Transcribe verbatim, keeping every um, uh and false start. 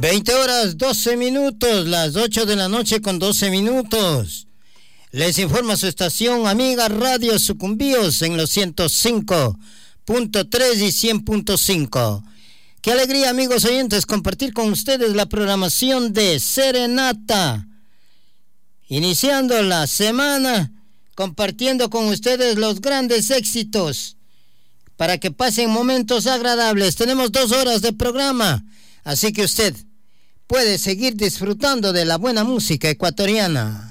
veinte horas doce minutos, las ocho de la noche con doce minutos. Les informa su estación amiga Radio Sucumbíos en los ciento cinco punto tres y cien punto cinco. Qué alegría, amigos oyentes, compartir con ustedes la programación de Serenata. Iniciando la semana, compartiendo con ustedes los grandes éxitos para que pasen momentos agradables. Tenemos dos horas de programa, así que usted puede seguir disfrutando de la buena música ecuatoriana.